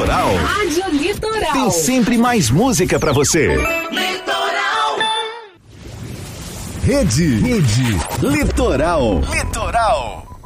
Litoral. Rádio Litoral. Tem sempre mais música pra você. Litoral. Rede Litoral.